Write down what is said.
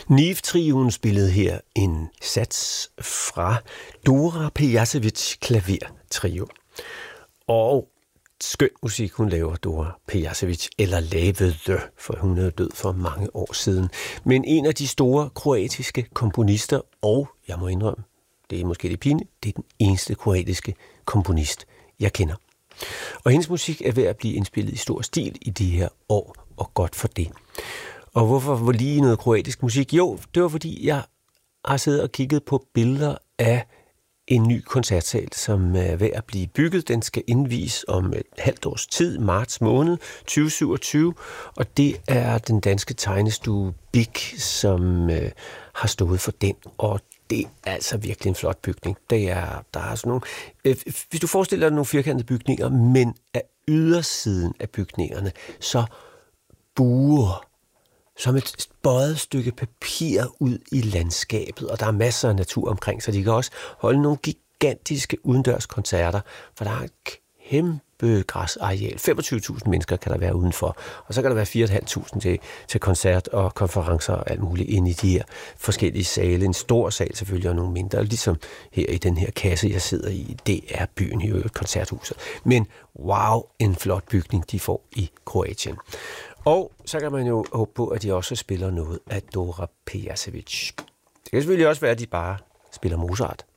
Niv-trioen spillede her en sats fra Dora Pejacevic klavertrio. Og skøn musik, hun laver, Dora Pejacevic, eller lavede, for hun er død for mange år siden. Men en af de store kroatiske komponister, og jeg må indrømme, det er måske lidt pinligt, det er den eneste kroatiske komponist, jeg kender. Og hendes musik er ved at blive indspillet i stor stil i de her år, og godt for det. Og hvorfor var lige noget kroatisk musik? Jo, det var fordi, jeg har siddet og kigget på billeder af en ny koncertsal, som er ved at blive bygget. Den skal indvies om et halvt års tid, marts måned 2027, og det er den danske tegnestue Big, som har stået for den, og det er altså virkelig en flot bygning. Der er sådan nogle, hvis du forestiller dig nogle firkantede bygninger, men af ydersiden af bygningerne, så buer som et bøjet stykke papir ud i landskabet, og der er masser af natur omkring, så de kan også holde nogle gigantiske udendørskoncerter, for der er et kæmpe græsareal. 25.000 mennesker kan der være udenfor, og så kan der være 4.500 til koncert og konferencer og alt muligt inde i de her forskellige sale. En stor sal selvfølgelig, og nogle mindre, ligesom her i den her kasse, jeg sidder i. Det er byen i øvrigt, koncerthuset. Men wow, en flot bygning, de får i Kroatien. Og så kan man jo håbe på, at de også spiller noget af Dora Pejacevic. Det kan selvfølgelig også være, at de bare spiller Mozart.